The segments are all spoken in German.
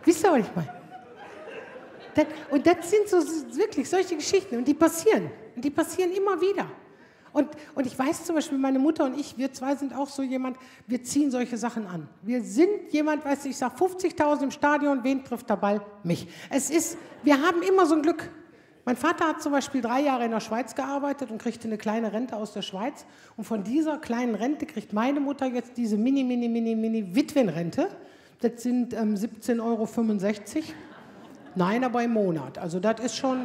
Wisst ihr, was ich meine? Und das sind so wirklich solche Geschichten und die passieren. Und die passieren immer wieder. Und ich weiß zum Beispiel, meine Mutter und ich, wir zwei sind auch so jemand, wir ziehen solche Sachen an. Wir sind jemand, weißt du, ich sage 50.000 im Stadion, wen trifft der Ball? Mich. Wir haben immer so ein Glück. Mein Vater hat zum Beispiel 3 Jahre in der Schweiz gearbeitet und kriegte eine kleine Rente aus der Schweiz. Und von dieser kleinen Rente kriegt meine Mutter jetzt diese mini Witwenrente. Das sind 17,65 €. Nein, aber im Monat. Also das ist schon...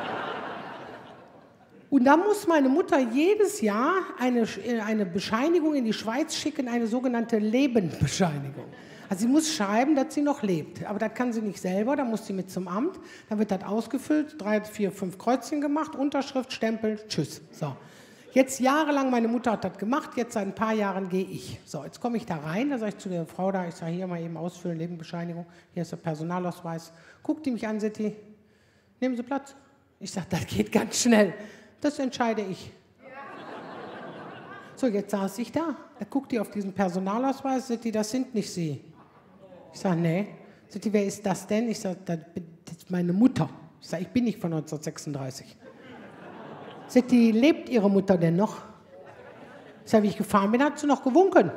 Und da muss meine Mutter jedes Jahr eine Bescheinigung in die Schweiz schicken, eine sogenannte Lebensbescheinigung. Also sie muss schreiben, dass sie noch lebt. Aber das kann sie nicht selber, da muss sie mit zum Amt. Dann wird das ausgefüllt, 3, 4, 5 Kreuzchen gemacht, Unterschrift, Stempel, tschüss. So. Jetzt jahrelang, meine Mutter hat das gemacht, jetzt seit ein paar Jahren gehe ich. So, jetzt komme ich da rein, da sage ich zu der Frau da, ich sage, hier mal eben ausfüllen, Lebensbescheinigung, hier ist der Personalausweis. Guckt die mich an, sagt die, nehmen Sie Platz. Ich sage, das geht ganz schnell. Das entscheide ich. So, jetzt saß ich da. Da guckt die auf diesen Personalausweis, sagt die, das sind nicht Sie. Ich sage, nee. Sagt die, wer ist das denn? Ich sage, das ist meine Mutter. Ich sage, ich bin nicht von 1936. Sagt die, lebt Ihre Mutter denn noch? Ich sage, wie ich gefahren bin, hat sie noch gewunken.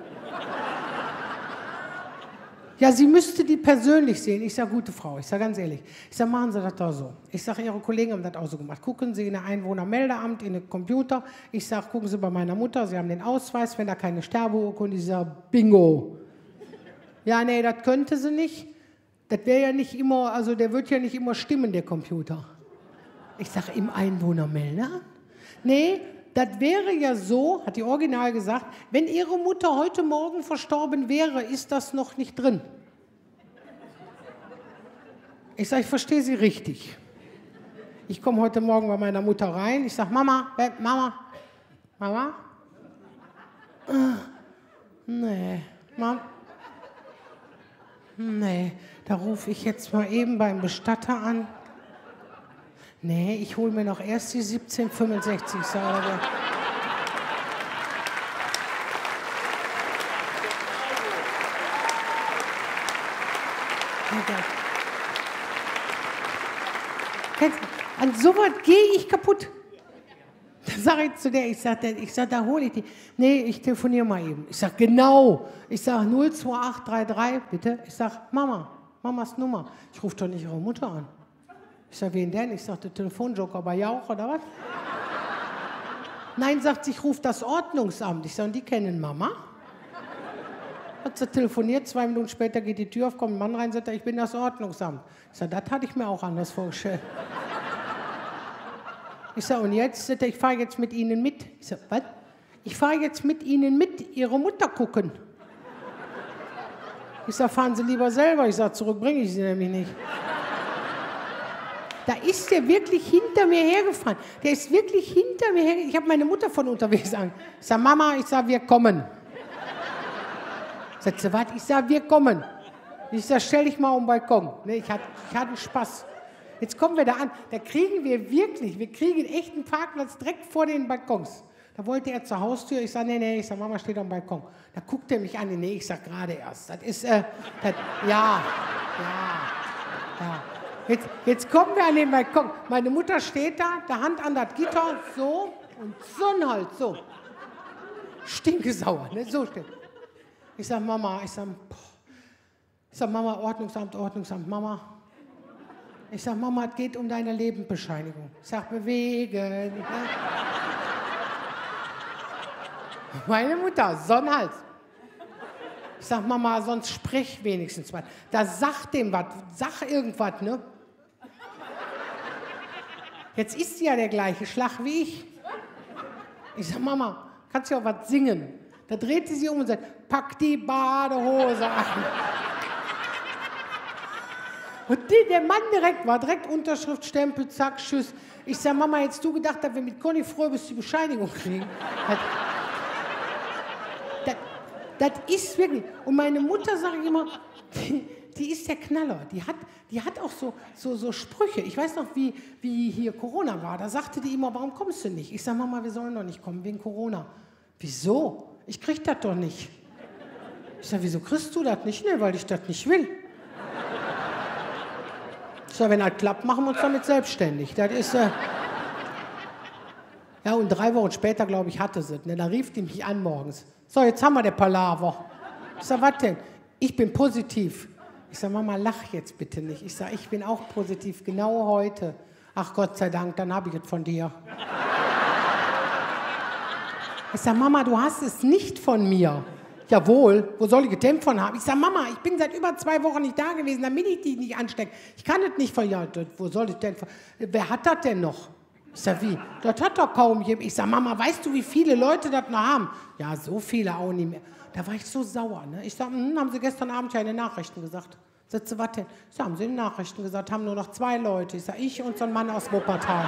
Ja, Sie müsste die persönlich sehen. Ich sage, gute Frau, ich sage ganz ehrlich. Ich sage, machen Sie das doch so. Ich sage, Ihre Kollegen haben das auch so gemacht. Gucken Sie in ein Einwohnermeldeamt, in den Computer. Ich sage, gucken Sie bei meiner Mutter, Sie haben den Ausweis, wenn da keine Sterbeurkunde ist, ich sage, bingo. Ja, nee, das könnte sie nicht. Das wäre ja nicht immer, also der wird ja nicht immer stimmen, der Computer. Ich sage, im Einwohnermeldeamt? Nee, das wäre ja so, hat die Original gesagt, wenn Ihre Mutter heute Morgen verstorben wäre, ist das noch nicht drin. Ich sage, ich verstehe Sie richtig. Ich komme heute Morgen bei meiner Mutter rein, ich sage, Mama, Mama? Nee, Mama? Nee, da rufe ich jetzt mal eben beim Bestatter an. Nee, ich hole mir noch erst die 1765 Säure. An sowas gehe ich kaputt. Da sage ich zu der, ich sage, da hole ich die. Nee, ich telefoniere mal eben. Ich sage, genau. Ich sage 02833, bitte. Ich sage, Mamas Nummer. Ich rufe doch nicht Ihre Mutter an. Ich sage, wen denn? Ich sage, der Telefonjoker bei Jauch oder was? Nein, sagt sie, ich rufe das Ordnungsamt. Ich sage, und die kennen Mama? Hat sie telefoniert, 2 Minuten später geht die Tür auf, kommt ein Mann rein, sagt er, ich bin das Ordnungsamt. Ich sage, das hatte ich mir auch anders vorgestellt. Ich sage, und jetzt? Sagt er, ich fahre jetzt mit Ihnen mit. Ich sage, was? Ich fahre jetzt mit Ihnen mit, Ihre Mutter gucken. Ich sage, fahren Sie lieber selber. Ich sage, zurück bringe ich Sie nämlich nicht. Da ist der wirklich hinter mir hergefahren. Der ist wirklich hinter mir hergefahren. Ich habe meine Mutter von unterwegs an. Ich sage, Mama, ich sage, wir kommen. Sagt sie, was? Ich sage, wir kommen. Ich sage, stell dich mal um den Balkon. Nee, ich hatte Spaß. Jetzt kommen wir da an. Da kriegen wir kriegen echt einen Parkplatz direkt vor den Balkons. Da wollte er zur Haustür. Ich sage, nee. Ich sage, Mama steht am Balkon. Da guckt er mich an. Nee, ich sage, gerade erst. Das ist, ja. Jetzt kommen wir an den Balkon. Meine Mutter steht da, der Hand an das Gitter, so und so halt, so. Stinkesauer, ne? So steht. Ich sage, Mama, Mama, Ordnungsamt, Mama. Ich sage, Mama, es geht um deine Lebensbescheinigung. Ich sage, bewegen. Ne? Meine Mutter, Sonnenhals. Ich sage, Mama, sonst sprich wenigstens was. Da sag dem was, sag irgendwas, ne? Jetzt ist sie ja der gleiche Schlag wie ich. Ich sage, Mama, kannst du auch was singen? Da dreht sie sich um und sagt, pack die Badehose an. Und der Mann war direkt Unterschrift, Stempel, zack, tschüss. Ich sage, Mama, hättest du gedacht, dass wir mit Conny Fröbis die Bescheinigung kriegen? Das ist wirklich. Und meine Mutter, sage ich immer, die ist der Knaller. Die hat auch so Sprüche. Ich weiß noch, wie hier Corona war. Da sagte die immer, warum kommst du nicht? Ich sage, Mama, wir sollen doch nicht kommen, wegen Corona. Wieso? Ich krieg das doch nicht. Ich sage, wieso kriegst du das nicht? Nee, weil ich das nicht will. So, wenn das klappt, machen wir uns damit selbstständig. Das ist... Ja, und 3 Wochen später, glaube ich, hatte sie es. Ne? Da rief die mich an morgens. So, jetzt haben wir den Palaver. Ich sage, was denn? Ich bin positiv. Ich sage, Mama, lach jetzt bitte nicht. Ich sage, ich bin auch positiv, genau heute. Ach Gott sei Dank, dann habe ich es von dir. Ich sage, Mama, du hast es nicht von mir. Jawohl, wo soll ich es denn von haben? Ich sage, Mama, ich bin seit über 2 Wochen nicht da gewesen, damit ich dich nicht anstecke. Ich kann es nicht von, ja, wo soll ich denn von, wer hat das denn noch? Ich sage, wie? Das hat doch kaum jemand. Ich sage, Mama, weißt du, wie viele Leute das noch haben? Ja, so viele auch nicht mehr. Da war ich so sauer. Ne? Ich sage, haben Sie gestern Abend ja in den Nachrichten gesagt. Sagt sie, was denn? Ich sage, haben Sie in den Nachrichten gesagt, haben nur noch 2 Leute. Ich sage, ich und so ein Mann aus Wuppertal.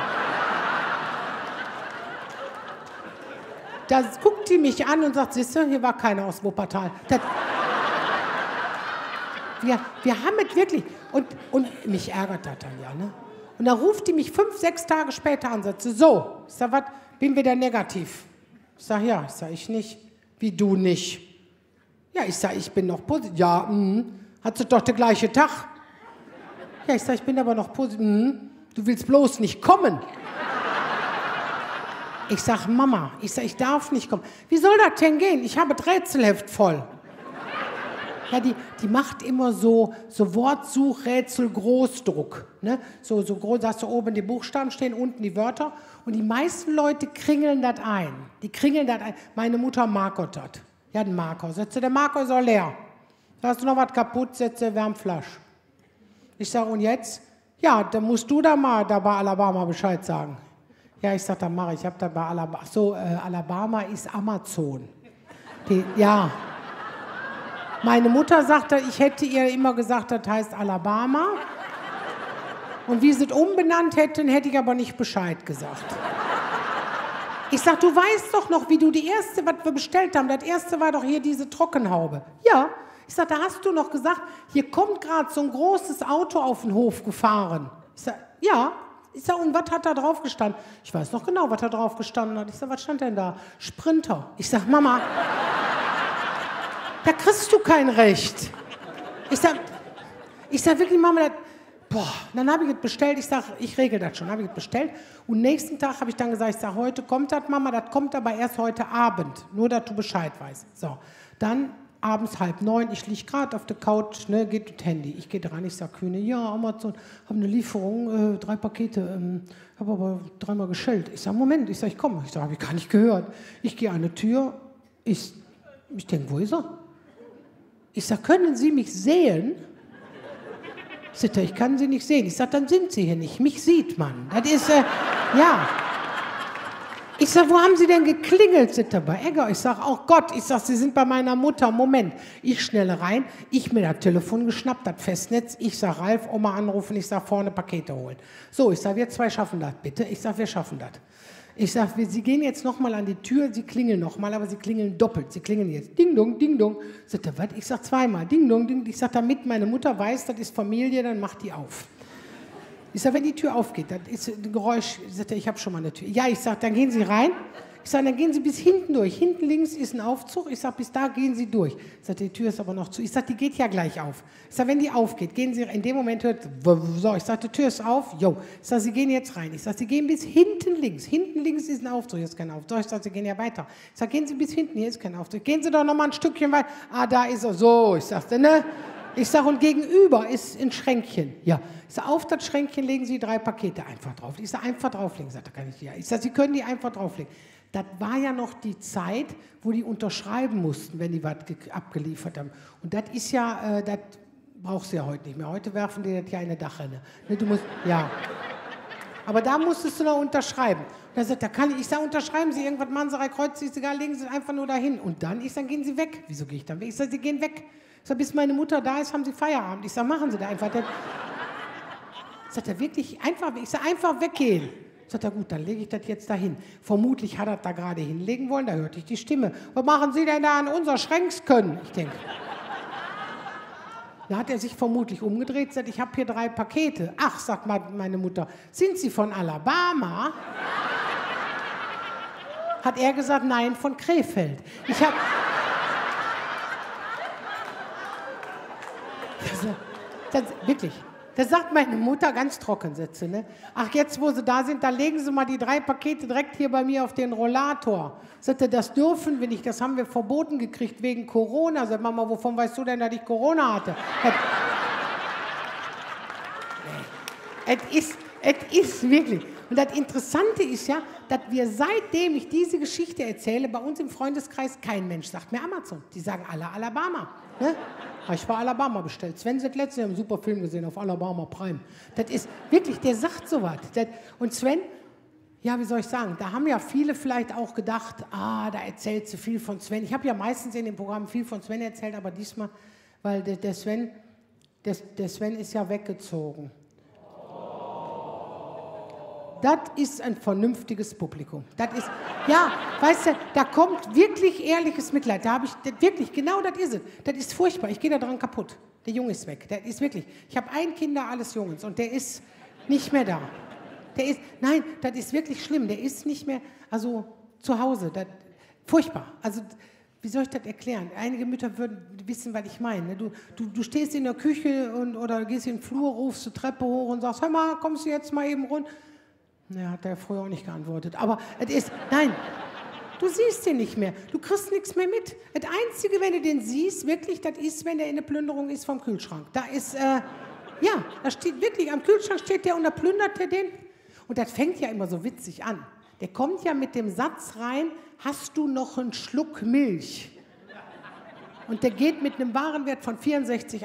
Da guckt die mich an und sagt, siehst du, hier war keiner aus Wuppertal. Wir haben es wirklich. Und mich ärgert das dann ja. Ne? Und dann ruft die mich 5, 6 Tage später an und sagt, so. Ich sage, was, bin wieder negativ? Ich sage, ja. Ich sage, ich nicht. Wie, du nicht? Ja, ich sage, ich bin noch positiv. Ja, hat sie doch der gleiche Tag. Ja, ich sage, ich bin aber noch positiv. Du willst bloß nicht kommen. Ich sage, Mama, ich darf nicht kommen. Wie soll das denn gehen? Ich habe das Rätselheft voll. Ja, die macht immer so Wortsuchrätsel Großdruck. Ne? So groß, da hast du oben die Buchstaben stehen, unten die Wörter. Und die meisten Leute kringeln das ein. Die kringeln das ein. Meine Mutter markert das. Ja, den Marker. Setze, der Marker ist auch leer. Da hast du noch was kaputt, setze Wärmflasch. Ich sage, und jetzt? Ja, dann musst du da mal da bei Alabama Bescheid sagen. Ja, ich sage, dann mache ich. Ich habe da bei Alabama. Ach so, Alabama ist Amazon. Ja. Meine Mutter sagte, ich hätte ihr immer gesagt, das heißt Alabama. Und wie sie es umbenannt hätten, hätte ich aber nicht Bescheid gesagt. Ich sag, du weißt doch noch, wie du die erste, was wir bestellt haben, das erste war doch hier diese Trockenhaube. Ja. Ich sag, da hast du noch gesagt, hier kommt gerade so ein großes Auto auf den Hof gefahren. Ich sag, ja. Ich sag, und was hat da drauf gestanden? Ich weiß noch genau, was da drauf gestanden hat. Ich sag, was stand denn da? Sprinter. Ich sag, Mama, da kriegst du kein Recht. Ich sag wirklich, Mama, dann habe ich es bestellt. Ich sag, ich regel das schon. Habe ich es bestellt. Und nächsten Tag habe ich dann gesagt, ich sag, heute kommt das, Mama, das kommt aber erst heute Abend. Nur, dass du Bescheid weißt. So, dann abends 8:30, ich liege gerade auf der Couch, ne, geht das Handy. Ich gehe dran, ich sage, Kühne, ja, Amazon, habe eine Lieferung, 3 Pakete, habe aber 3-mal geschellt. Ich sage, Moment, ich sage, ich komme. Ich sage, habe ich gar nicht gehört. Ich gehe an die Tür, ich denke, wo ist er? Ich sage, können Sie mich sehen? Ich kann Sie nicht sehen. Ich sage, dann sind Sie hier nicht. Mich sieht man. Das ist, ja. Ich sage, wo haben Sie denn geklingelt? Sitzt er bei Egger? Ich sage, oh Gott, ich sage, Sie sind bei meiner Mutter. Moment, ich schnell rein, ich mir das Telefon geschnappt, das Festnetz. Ich sage, Ralf, Oma anrufen, ich sage, vorne Pakete holen. So, ich sage, wir 2 schaffen das, bitte. Ich sage, wir schaffen das. Ich sage, Sie gehen jetzt nochmal an die Tür, Sie klingeln nochmal, aber Sie klingeln doppelt. Sie klingeln jetzt, ding dong, ding dong. Sagt er, was? Ich sage, 2-mal, ding dong, ding. Ich sage, damit meine Mutter weiß, das ist Familie, dann macht die auf. Ich sage, wenn die Tür aufgeht, das ist ein Geräusch. Sagt er, ich habe schon mal eine Tür. Ja, ich sage, dann gehen Sie rein. Ich sage, dann gehen Sie bis hinten durch. Hinten links ist ein Aufzug. Ich sage, bis da gehen Sie durch. Sagt er, die Tür ist aber noch zu. Ich sage, die geht ja gleich auf. Ich sage, wenn die aufgeht, gehen Sie, in dem Moment hört, so, ich sage, die Tür ist auf. Jo. Ich sage, Sie gehen jetzt rein. Ich sage, Sie gehen bis hinten links. Hinten links ist ein Aufzug, hier ist kein Aufzug. Ich sage, Sie gehen ja weiter. Ich sage, gehen Sie bis hinten, hier ist kein Aufzug. Gehen Sie doch noch mal ein Stückchen weiter. Ah, da ist er. So, ich sagte, ne? Ich sage, und gegenüber ist ein Schränkchen. Ja. Ich sage, auf das Schränkchen legen Sie 3 Pakete einfach drauf. Ich sage, einfach drauflegen. Sagt er, kann ich ja. Ich sage, Sie können die einfach drauflegen. Das war ja noch die Zeit, wo die unterschreiben mussten, wenn die was abgeliefert haben. Und das ist ja, das brauchst du ja heute nicht mehr. Heute werfen die das ja in eine Dachrinne. Ne, du musst, ja. Aber da musstest du noch unterschreiben. Und er sagt, ich sage, unterschreiben Sie irgendwas, machen Sie 3 Kreuze, ist egal, legen Sie einfach nur dahin. Und dann, ich sage, gehen Sie weg. Wieso gehe ich dann weg? Ich sage, Sie gehen weg. Ich sage, bis meine Mutter da ist, haben Sie Feierabend. Ich sage, machen Sie da einfach. Sagt er, wirklich einfach, ich sage, einfach weggehen. Sagt er, gut, dann lege ich das jetzt dahin. Vermutlich hat er da gerade hinlegen wollen, da hörte ich die Stimme. Was machen Sie denn da an unser Schränkskönnen? Ich denke. Da hat er sich vermutlich umgedreht, sagt, ich habe hier 3 Pakete. Ach, sagt meine Mutter, sind Sie von Alabama? Hat er gesagt, nein, von Krefeld. Ich habe... Wirklich. Da sagt meine Mutter ganz trocken Sätze, ne? Ach, jetzt, wo sie da sind, da legen Sie mal die 3 Pakete direkt hier bei mir auf den Rollator. Sagt er, das dürfen wir nicht, das haben wir verboten gekriegt wegen Corona. Sagt Mama, wovon weißt du denn, dass ich Corona hatte? Es ist wirklich. Und das Interessante ist ja, dass wir seitdem ich diese Geschichte erzähle, bei uns im Freundeskreis kein Mensch sagt mehr Amazon. Die sagen alle Alabama. Ne? Habe ich bei Alabama bestellt. Sven hat letztens einen super Film gesehen auf Alabama Prime. Das ist wirklich, der sagt sowas. Und Sven, ja, wie soll ich sagen, da haben ja viele vielleicht auch gedacht, da erzählt sie viel von Sven. Ich habe ja meistens in den Programmen viel von Sven erzählt, aber diesmal, weil der Sven ist ja weggezogen. Das ist ein vernünftiges Publikum. Das ist, ja, weißt du, da kommt wirklich ehrliches Mitleid. Da habe ich, wirklich, genau das ist es. Das ist furchtbar. Ich gehe da dran kaputt. Der Junge ist weg. Der ist wirklich, ich habe ein Kind, alles Jungs, und der ist nicht mehr da. Nein, das ist wirklich schlimm. Der ist nicht mehr, also zu Hause. Furchtbar. Also, wie soll ich das erklären? Einige Mütter würden wissen, was ich meine. Du stehst in der Küche oder gehst in den Flur, rufst die Treppe hoch und sagst, hör mal, kommst du jetzt mal eben runter? Ja, hat er früher auch nicht geantwortet. Aber es ist, nein, du siehst den nicht mehr. Du kriegst nichts mehr mit. Das Einzige, wenn du den siehst, wirklich, das ist, wenn der in der Plünderung ist vom Kühlschrank. Da ist, ja, da steht wirklich, am Kühlschrank steht der und da plündert der den. Und das fängt ja immer so witzig an. Der kommt ja mit dem Satz rein, hast du noch einen Schluck Milch? Und der geht mit einem Warenwert von 64,80.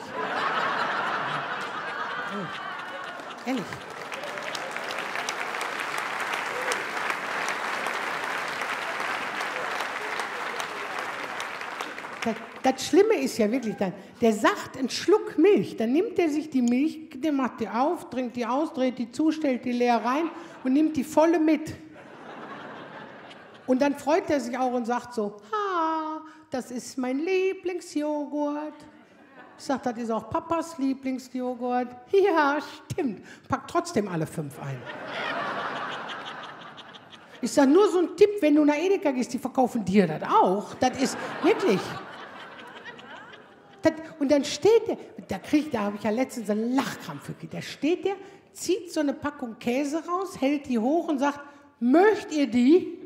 Oh. Ehrlich. Das Schlimme ist ja wirklich dann, der sagt einen Schluck Milch, dann nimmt er sich die Milch, der macht die auf, trinkt die aus, dreht die zu, stellt die leer rein und nimmt die volle mit. Und dann freut er sich auch und sagt so, das ist mein Lieblingsjoghurt. Ich sage, das ist auch Papas Lieblingsjoghurt. Ja, stimmt. Packt trotzdem alle 5 ein. Ich sage, nur so ein Tipp, wenn du nach Edeka gehst, die verkaufen dir das auch. Das ist wirklich... Und dann steht der, da habe ich ja letztens einen Lachkrampf gekriegt. Da steht der, zieht so eine Packung Käse raus, hält die hoch und sagt, möchtet ihr die?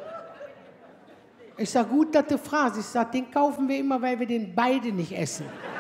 Ich sage, gut, dass du fragst. Ich sage, den kaufen wir immer, weil wir den beide nicht essen.